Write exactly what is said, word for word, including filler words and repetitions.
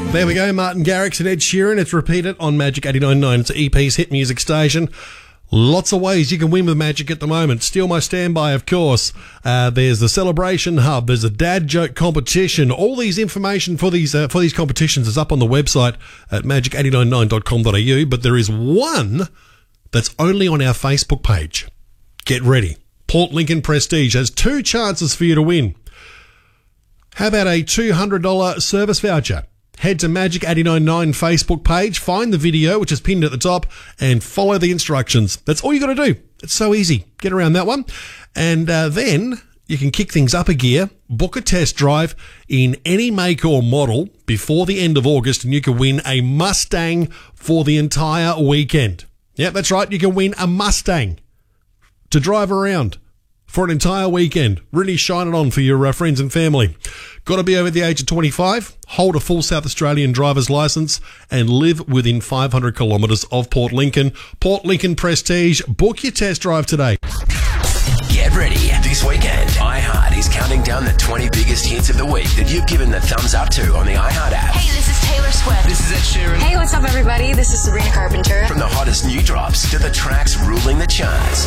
There we go, Martin Garrix and Ed Sheeran. It's repeated on Magic eighty-nine point nine. It's E P's hit music station. Lots of ways you can win with Magic at the moment. Steal My Standby, of course. Uh, there's the Celebration Hub. There's a dad joke competition. All these information for these uh, for these competitions is up on the website at magic eight nine nine dot com dot a u. But there is one that's only on our Facebook page. Get ready. Port Lincoln Prestige has two chances for you to win. How about a two hundred dollars service voucher? Head to Magic eight nine nine Facebook page, find the video, which is pinned at the top, and follow the instructions. That's all you got to do. It's so easy. Get around that one. And uh, then you can kick things up a gear, book a test drive in any make or model before the end of August, and you can win a Mustang for the entire weekend. Yep, that's right. You can win a Mustang to drive around for an entire weekend. Really shine it on for your uh, friends and family. Got to be over the age of twenty-five, hold a full South Australian driver's licence, and live within five hundred kilometres of Port Lincoln. Port Lincoln Prestige. Book your test drive today. Get ready. This weekend, iHeart is counting down the twenty biggest hits of the week that you've given the thumbs up to on the iHeart app. Hey, this is Taylor Swift. This is Ed Sheeran. Hey, what's up, everybody? This is Sabrina Carpenter. From the hottest new drops to the tracks ruling the charts.